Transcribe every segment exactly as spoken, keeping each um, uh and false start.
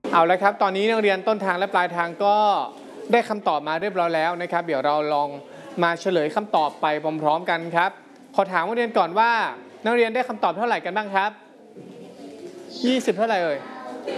เอาละครับตอนนี้นักเรียนต้นทางและปลายทางก็ได้คำตอบมาเรียบร้อยแล้วนะครับเดี๋ยวเราลองมาเฉลยคำตอบไปพร้อมๆกันครับขอถามนักเรียนก่อนว่านักเรียนได้คำตอบเท่าไหร่กันบ้างครับยี่สิบเท่าไหร่เอ่ย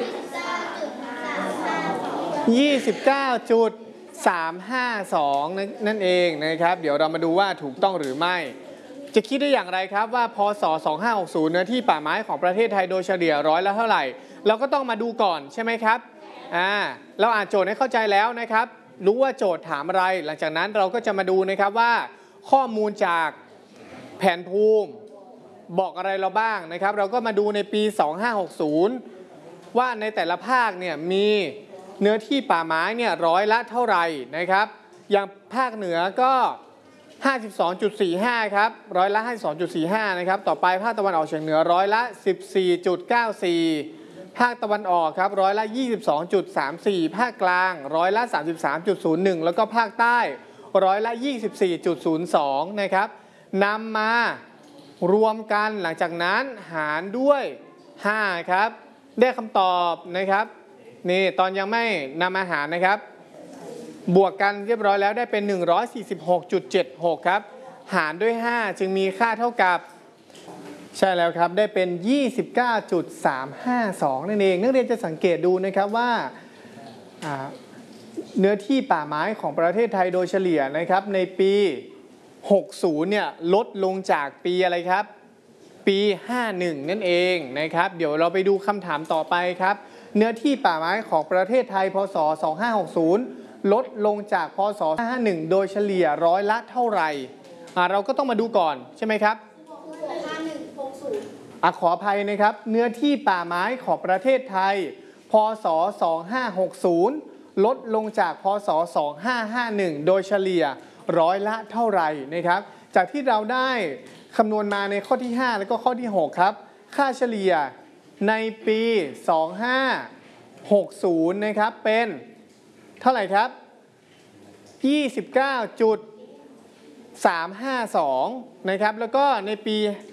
ยี่สิบเก้าจุดสามห้าสองนั่นเองนะครับเดี๋ยวเรามาดูว่าถูกต้องหรือไม่จะคิดได้อย่างไรครับว่าพศสองห้าหกศูนย์เนื้อที่ป่าไม้ของประเทศไทยโดยเฉลี่ยร้อยละเท่าไหร่เราก็ต้องมาดูก่อนใช่ไหมครับอ่าเราอ่านโจทย์ให้เข้าใจแล้วนะครับรู้ว่าโจทย์ถามอะไรหลังจากนั้นเราก็จะมาดูนะครับว่าข้อมูลจากแผนภูมิบอกอะไรเราบ้างนะครับเราก็มาดูในปีสองห้าหกศูนย์ว่าในแต่ละภาคเนี่ยมีเนื้อที่ป่าไม้เนี่ยร้อยละเท่าไหร่นะครับอย่างภาคเหนือก็ ห้าสิบสองจุดสี่ห้า ครับร้อยละ ห้าสิบสองจุดสี่ห้า นะครับต่อไปภาคตะวันออกเฉียงเหนือร้อยละ สิบสี่จุดเก้าสี่ ภาคตะวันออกครับร้อยละ ยี่สิบสองจุดสามสี่ ภาคกลางร้อยละ สามสิบสามจุดศูนย์หนึ่ง แล้วก็ภาคใต้ร้อยละ ยี่สิบสี่จุดศูนย์สอง นะครับนำมารวมกันหลังจากนั้นหารด้วยห้าครับได้คำตอบนะครับนี่ตอนยังไม่นำมาหารนะครับบวกกันเรียบร้อยแล้วได้เป็น หนึ่งร้อยสี่สิบหกจุดเจ็ดหก ครับหารด้วยห้าจึงมีค่าเท่ากับใช่แล้วครับได้เป็น ยี่สิบเก้าจุดสามห้าสอง นั่นเองนักเรียนจะสังเกตดูนะครับว่าเนื้อที่ป่าไม้ของประเทศไทยโดยเฉลี่ยนะครับในปีหกสิบเนี่ยลดลงจากปีอะไรครับปีห้าสิบเอ็ดนั่นเองนะครับเดี๋ยวเราไปดูคำถามต่อไปครับเนื้อที่ป่าไม้ของประเทศไทยพศสองห้าหกศูนย์ลดลงจากพศห้าสิบเอ็ดโดยเฉลี่ยร้อยละเท่าไหร่เราก็ต้องมาดูก่อนใช่ไหมครับอ่ะขออภัยนะครับเนื้อที่ป่าไม้ของประเทศไทยพศสองห้าหกศูนย์ลดลงจากพศสองห้าห้าหนึ่งโดยเฉลี่ยร้อยละเท่าไหร่นะครับจากที่เราได้คำนวณมาในข้อที่ห้าแล้วก็ข้อที่หกครับค่าเฉลี่ยในปีสองห้าหกศูนย์นะครับเป็นเท่าไหร่ครับ ยี่สิบเก้าจุดสามห้าสอง นะครับแล้วก็ในปี